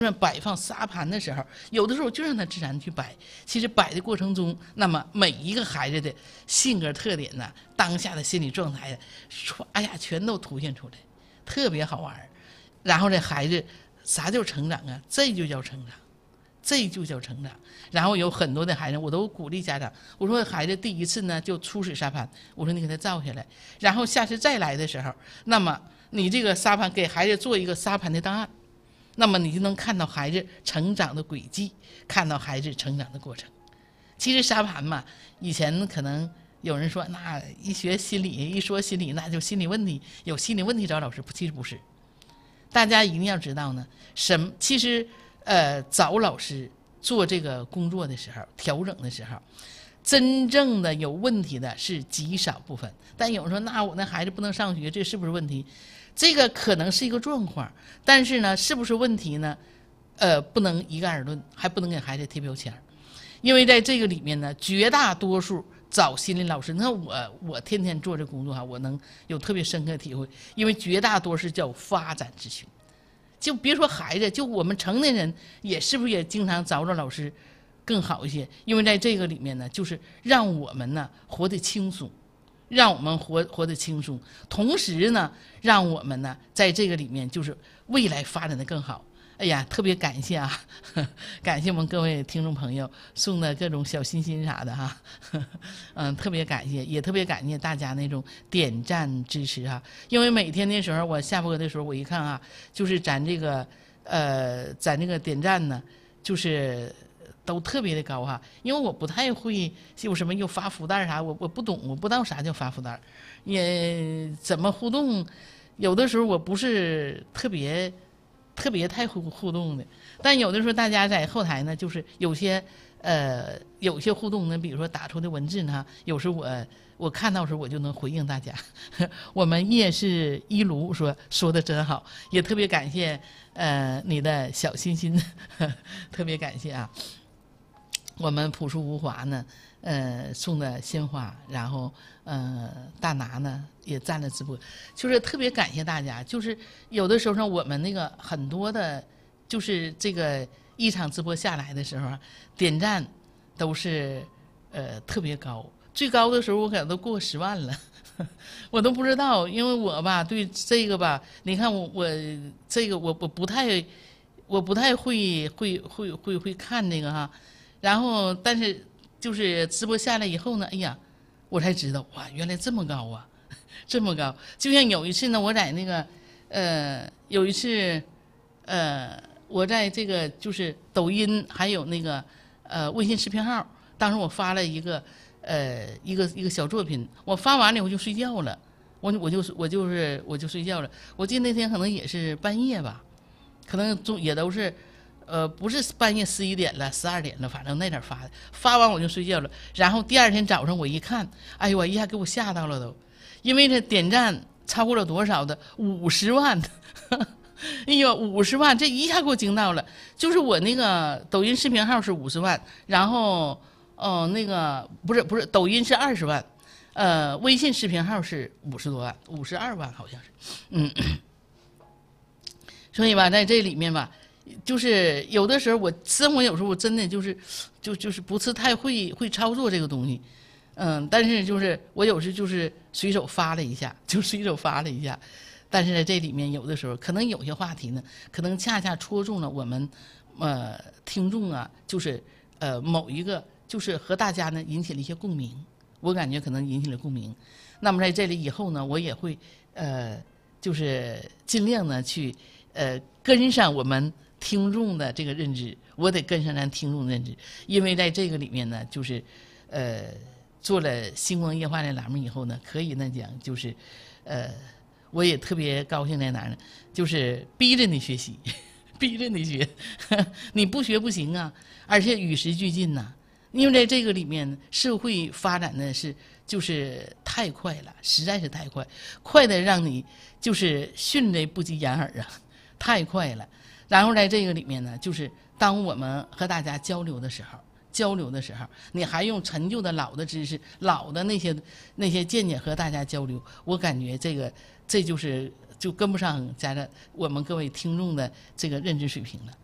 摆放沙盘的时候，有的时候就让他自然去摆。其实摆的过程中，那么每一个孩子的性格特点呢，当下的心理状态，哎呀，全都凸显出来，特别好玩。然后这孩子啥叫成长啊？这就叫成长，这就叫成长。然后有很多的孩子，我都鼓励家长，我说孩子第一次呢就初始沙盘，我说你给他照下来，然后下次再来的时候，那么你这个沙盘给孩子做一个沙盘的档案。那么你就能看到孩子成长的轨迹，看到孩子成长的过程。其实沙盘嘛，以前可能有人说，那一学心理，一说心理，那就心理问题，有心理问题找老师，其实不是。大家一定要知道呢，其实找老师做这个工作的时候，调整的时候，真正的有问题的是极少部分。但有人说，那我那孩子不能上学，这是不是问题？这个可能是一个状况，但是呢，是不是问题呢？不能一概而论，还不能给孩子贴标签，因为在这个里面呢，绝大多数找心理老师，那我天天做这工作哈，我能有特别深刻的体会，因为绝大多数叫发展咨询，就别说孩子，就我们成年人也是不是也经常找老师更好一些？因为在这个里面呢，就是让我们呢活得轻松。让我们活得轻松，同时呢，让我们呢在这个里面就是未来发展的更好。哎呀，特别感谢啊，感谢我们各位听众朋友送的各种小心心啥的哈，特别感谢，也特别感谢大家那种点赞支持哈。因为每天的时候，我下播的时候，我一看啊，就是咱这个点赞呢，就是都特别的高哈，因为我不太会有什么又发福袋啥，我不懂，我不知道啥叫发福袋，也怎么互动，有的时候我不是特别太互动的，但有的时候大家在后台呢，就是有些互动呢，比如说打出的文字呢，有时候我看到时候我就能回应大家。我们夜市一炉说的真好，也特别感谢你的小心心，特别感谢啊。我们朴树无华呢，送的鲜花，然后大拿呢也赞了直播，就是特别感谢大家。就是有的时候呢，我们那个很多的，就是这个一场直播下来的时候，点赞都是特别高，最高的时候我可能都过10万了，我都不知道，因为我吧对这个吧，你看我这个我不太会看这个哈。然后，但是就是直播下来以后呢，哎呀，我才知道哇，原来这么高啊，这么高。就像有一次呢，我在那个有一次我在这个就是抖音还有那个微信视频号，当时我发了一个小作品，我发完了我就睡觉了，我就睡觉了。我记得那天可能也是半夜吧，可能也都是。不是半夜11点了12点了，反正那点发的，发完我就睡觉了。然后第二天早上我一看，哎呦，我一下给我吓到了都，因为这点赞超过了多少的50万，哎呦50万，这一下给我惊到了。就是我那个抖音视频号是50万，然后那个不是抖音是20万，微信视频号是50多万，52万好像是，所以吧，在这里面吧。就是有的时候我生活有时候我真的就是不是太会操作这个东西，但是就是我有时就是随手发了一下，但是在这里面有的时候可能有些话题呢，可能恰恰戳中了我们听众啊，就是某一个就是和大家呢引起了一些共鸣，我感觉可能引起了共鸣。那么在这里以后呢，我也会就是尽量呢去跟上我们听众的这个认知，我得跟上咱听众的认知，因为在这个里面呢，就是做了星光夜话的栏目以后呢，可以呢讲就是我也特别高兴在哪呢，就是逼着你学习，逼着你学，你不学不行啊，而且与时俱进呐。因为在这个里面，社会发展的就是太快了，实在是太快，快的让你就是迅雷不及掩耳啊，太快了。然后在这个里面呢，就是当我们和大家交流的时候，你还用陈旧的老的知识、老的那些见解和大家交流，我感觉这就跟不上我们各位听众的这个认知水平了。